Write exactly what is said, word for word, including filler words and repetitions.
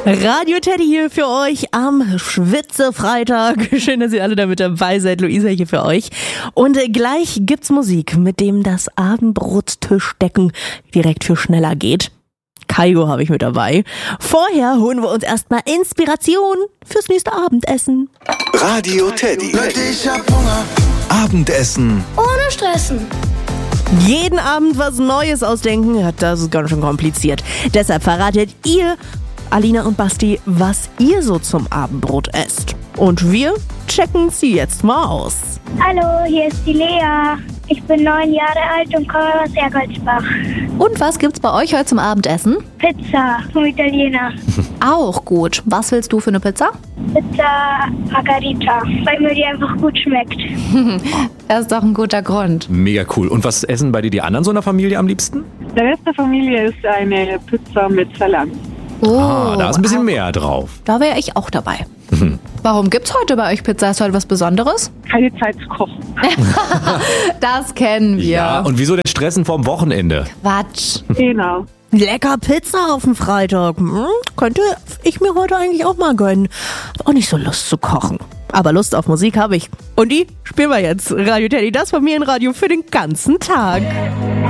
Radio Teddy hier für euch am Schwitze-Freitag. Schön, dass ihr alle da mit dabei seid. Luisa hier für euch. Und gleich gibt's Musik, mit dem das Abendbrottischdecken direkt für schneller geht. Kaigo habe ich mit dabei. Vorher holen wir uns erstmal Inspiration fürs nächste Abendessen. Radio Teddy. Leute, ich hab Hunger. Abendessen. Ohne Stressen. Jeden Abend was Neues ausdenken, ja, das ist ganz schön kompliziert. Deshalb verratet ihr, Alina und Basti, was ihr so zum Abendbrot esst. Und wir checken sie jetzt mal aus. Hallo, hier ist die Lea. Ich bin neun Jahre alt und komme aus Ergoldsbach. Und was gibt's bei euch heute zum Abendessen? Pizza vom Italiener. Auch gut. Was willst du für eine Pizza? Pizza Margarita, weil mir die einfach gut schmeckt. Das ist doch ein guter Grund. Mega cool. Und was essen bei dir die anderen so in der Familie am liebsten? Der Rest der Familie ist eine Pizza mit Salami. Oh, Ah, da ist ein bisschen mehr drauf. Da wäre ich auch dabei. Warum gibt's heute bei euch Pizza? Ist heute was Besonderes? Keine Zeit zu kochen. Das kennen wir. Ja, und wieso denn Stressen vorm Wochenende? Quatsch. Genau. Lecker Pizza auf dem Freitag. Hm, könnte ich mir heute eigentlich auch mal gönnen. Hab auch nicht so Lust zu kochen. Aber Lust auf Musik habe ich. Und die spielen wir jetzt. Radio Teddy, das Familienradio für den ganzen Tag.